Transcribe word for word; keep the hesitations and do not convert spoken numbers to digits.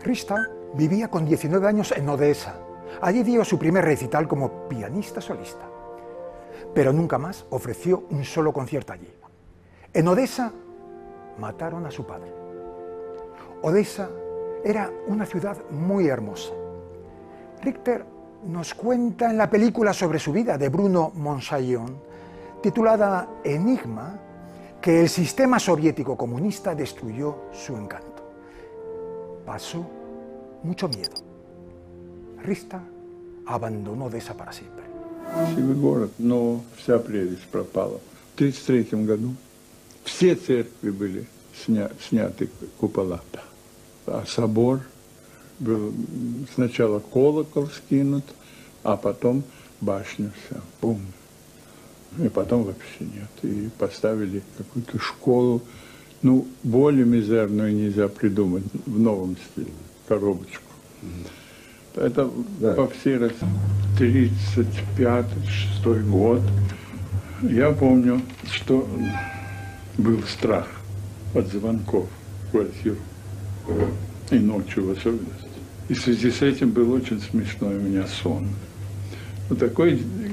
Hrista vivía con diecinueve años en Odessa. Allí dio su primer recital como pianista solista. Pero nunca más ofreció un solo concierto allí. En Odessa mataron a su padre. Odessa era una ciudad muy hermosa. Richter nos cuenta en la película sobre su vida de Bruno Monsaillon, titulada Enigma, que el sistema soviético comunista destruyó su encanto. Pasó mucho miedo. Hrista abandonó Odessa para siempre. Красивый город, но вся прелесть пропала. В тридцать третьем году все церкви были сня, сняты купола, а собор был сначала колокол скинут, а потом башня вся, бум. И потом вообще нет. И поставили какую-то школу, ну, более мизерную нельзя придумать в новом стиле, коробочку. Mm-hmm. Это да. По всей России. тридцать пятый шестой год. Я помню, что был страх от звонков в квартиру. И ночью в особенности. И в связи с этим был очень смешной у меня сон. Вот такой